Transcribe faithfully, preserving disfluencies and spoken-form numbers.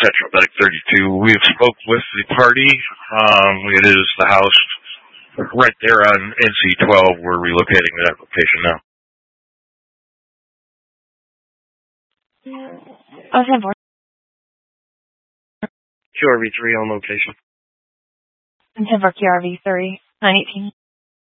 Tetrabetic thirty-two. We have spoke with the party. Um, it is the house right there on N C twelve. We're relocating to that location now. Oh, ten four. Q R V three on location. ten four Q R V three, nine eighteen.